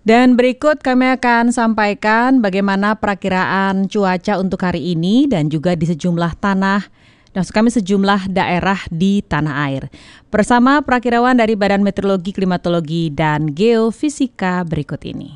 Dan berikut kami akan sampaikan bagaimana perakiraan cuaca untuk hari ini dan juga di sejumlah sejumlah daerah di tanah air. Bersama perakirawan dari Badan Meteorologi, Klimatologi, dan Geofisika berikut ini.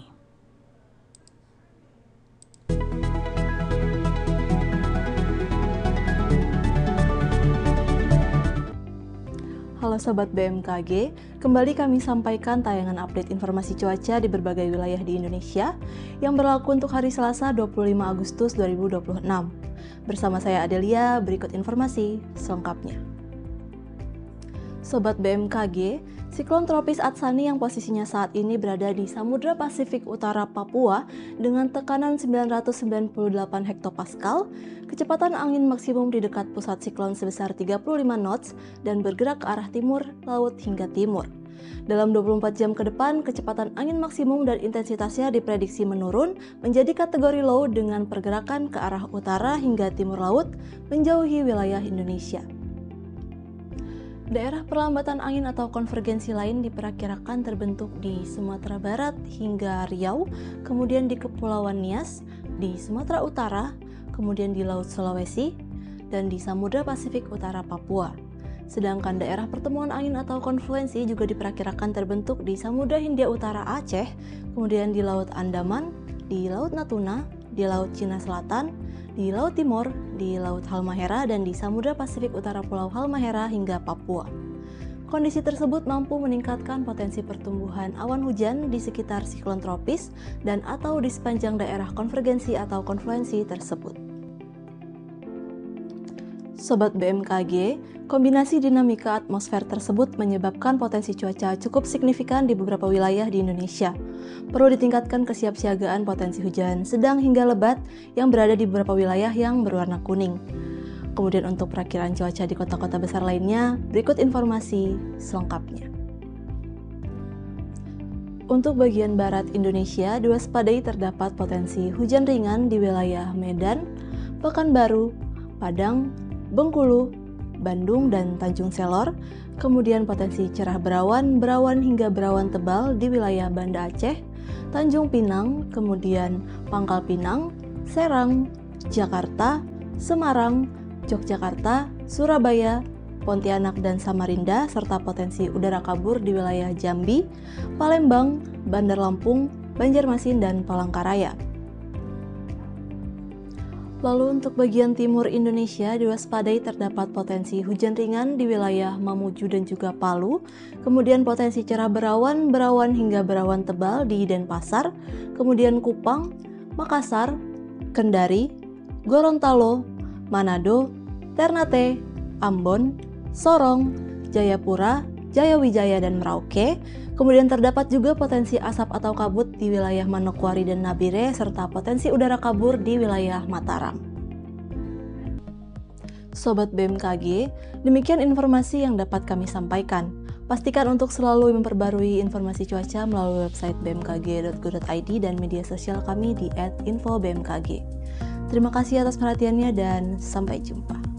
Halo Sobat BMKG, kembali kami sampaikan tayangan update informasi cuaca di berbagai wilayah di Indonesia yang berlaku untuk hari Selasa 25 Agustus 2026. Bersama saya Adelia, berikut informasi selengkapnya. Sobat BMKG, siklon tropis Atsani yang posisinya saat ini berada di Samudra Pasifik Utara Papua dengan tekanan 998 hektopascal, kecepatan angin maksimum di dekat pusat siklon sebesar 35 knots dan bergerak ke arah timur laut hingga timur. Dalam 24 jam ke depan, kecepatan angin maksimum dan intensitasnya diprediksi menurun menjadi kategori low dengan pergerakan ke arah utara hingga timur laut menjauhi wilayah Indonesia. Daerah perlambatan angin atau konvergensi lain diperkirakan terbentuk di Sumatera Barat hingga Riau, kemudian di Kepulauan Nias, di Sumatera Utara, kemudian di Laut Sulawesi, dan di Samudra Pasifik Utara Papua. Sedangkan daerah pertemuan angin atau konfluensi juga diperkirakan terbentuk di Samudra Hindia Utara Aceh, kemudian di Laut Andaman, di Laut Natuna, di Laut Cina Selatan, di Laut Timur, di Laut Halmahera, dan di Samudra Pasifik Utara Pulau Halmahera hingga Papua. Kondisi tersebut mampu meningkatkan potensi pertumbuhan awan hujan di sekitar siklon tropis dan atau di sepanjang daerah konvergensi atau konfluensi tersebut. Sobat BMKG, kombinasi dinamika atmosfer tersebut menyebabkan potensi cuaca cukup signifikan di beberapa wilayah di Indonesia. Perlu ditingkatkan kesiapsiagaan potensi hujan sedang hingga lebat yang berada di beberapa wilayah yang berwarna kuning. Kemudian untuk perakiraan cuaca di kota-kota besar lainnya, berikut informasi selengkapnya. Untuk bagian barat Indonesia, diwaspadai terdapat potensi hujan ringan di wilayah Medan, Pekanbaru, Padang, Bengkulu, Bandung, dan Tanjung Selor, kemudian potensi cerah berawan hingga berawan tebal di wilayah Banda Aceh, Tanjung Pinang, kemudian Pangkal Pinang, Serang, Jakarta, Semarang, Yogyakarta, Surabaya, Pontianak, dan Samarinda, serta potensi udara kabur di wilayah Jambi, Palembang, Bandar Lampung, Banjarmasin, dan Palangkaraya. Lalu untuk bagian timur Indonesia diwaspadai terdapat potensi hujan ringan di wilayah Mamuju dan juga Palu, kemudian potensi cerah berawan hingga berawan tebal di Denpasar, kemudian Kupang, Makassar, Kendari, Gorontalo, Manado, Ternate, Ambon, Sorong, Jayapura, Jayawijaya, dan Merauke. Kemudian terdapat juga potensi asap atau kabut di wilayah Manokwari dan Nabire, serta potensi udara kabur di wilayah Mataram. Sobat BMKG, demikian informasi yang dapat kami sampaikan. Pastikan untuk selalu memperbarui informasi cuaca melalui website bmkg.go.id dan media sosial kami di @infobmkg. Terima kasih atas perhatiannya dan sampai jumpa.